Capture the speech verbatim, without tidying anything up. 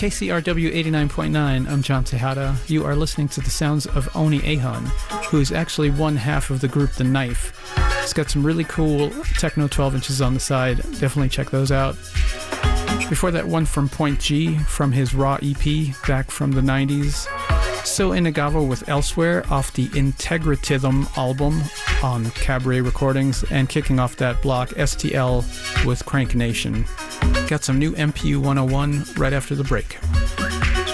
K C R W eighty-nine point nine, I'm John Tejada. You are listening to the sounds of Oni Ahun, who is actually one half of the group The Knife. It's got some really cool techno twelve inches on the side. Definitely check those out. Before that, one from Point G from his Raw E P back from the nineties. So Inagavo with Elsewhere off the Integratithm album on Cabaret Recordings, and kicking off that block, S T L with Crank Nation. Got some new M P U one oh one right after the break.